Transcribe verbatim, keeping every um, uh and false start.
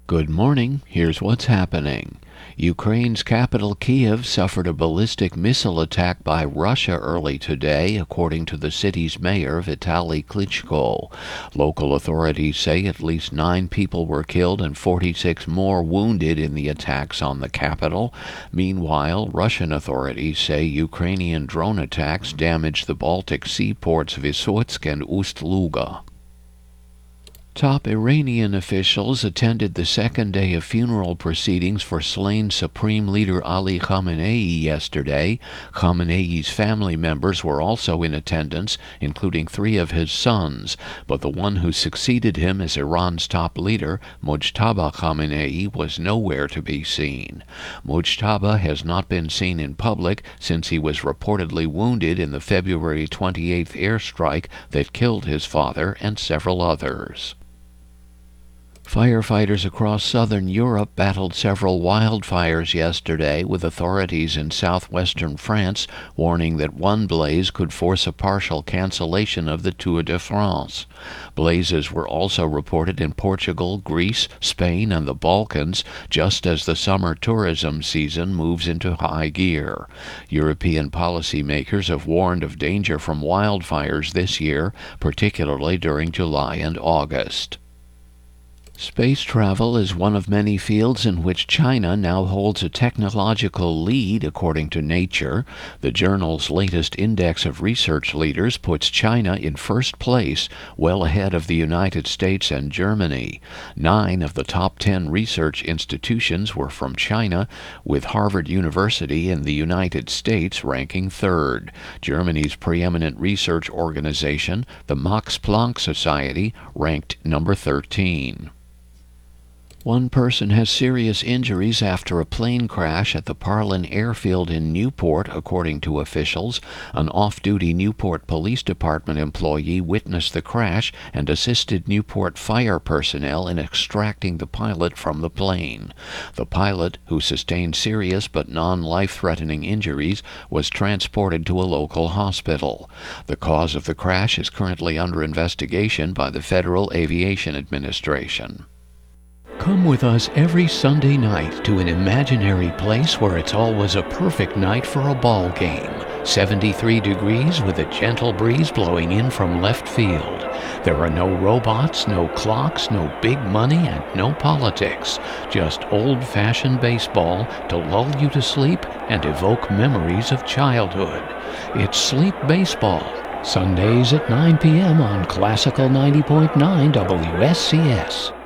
Good morning. Here's what's happening. Ukraine's capital Kiev suffered a ballistic missile attack by Russia early today, according to the city's mayor, Vitaly Klitschko. Local authorities say at least nine people were killed and forty-six more wounded in the attacks on the capital. Meanwhile, Russian authorities say Ukrainian drone attacks damaged the Baltic Sea ports Vysotsky and Ust-Luga. Top Iranian officials attended the second day of funeral proceedings for slain Supreme Leader Ali Khamenei yesterday. Khamenei's family members were also in attendance, including three of his sons, but the one who succeeded him as Iran's top leader, Mojtaba Khamenei, was nowhere to be seen. Mojtaba has not been seen in public since he was reportedly wounded in the February twenty-eighth airstrike that killed his father and several others. Firefighters across southern Europe battled several wildfires yesterday, with authorities in southwestern France warning that one blaze could force a partial cancellation of the Tour de France. Blazes were also reported in Portugal, Greece, Spain, and the Balkans, just as the summer tourism season moves into high gear. European policymakers have warned of danger from wildfires this year, particularly during July and August. Space travel is one of many fields in which China now holds a technological lead, according to Nature. The journal's latest index of research leaders puts China in first place, well ahead of the United States and Germany. Nine of the top ten research institutions were from China, with Harvard University in the United States ranking third. Germany's preeminent research organization, the Max Planck Society, ranked number thirteen. One person has serious injuries after a plane crash at the Parlin airfield in Newport, according to officials. An off-duty Newport Police Department employee witnessed the crash and assisted Newport fire personnel in extracting the pilot from the plane. The pilot, who sustained serious but non-life-threatening injuries, was transported to a local hospital. The cause of the crash is currently under investigation by the Federal Aviation Administration. Come with us every Sunday night to an imaginary place where it's always a perfect night for a ball game. seventy-three degrees with a gentle breeze blowing in from left field. There are no robots, no clocks, no big money, and no politics. Just old-fashioned baseball to lull you to sleep and evoke memories of childhood. It's Sleep Baseball, Sundays at nine p.m. on Classical ninety point nine W S C S.